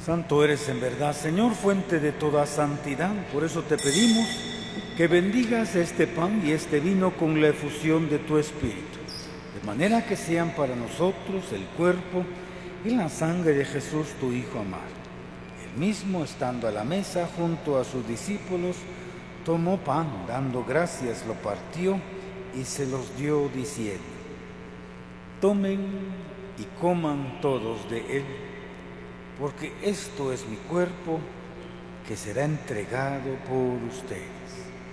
Santo eres en verdad, Señor, fuente de toda santidad. Por eso te pedimos que bendigas este pan y este vino con la efusión de tu Espíritu, de manera que sean para nosotros el cuerpo y la sangre de Jesús, tu Hijo amado. Él mismo, estando a la mesa junto a sus discípulos, tomó pan, dando gracias, lo partió y se los dio diciendo: tomen y coman todos de él, porque esto es mi cuerpo que será entregado por ustedes.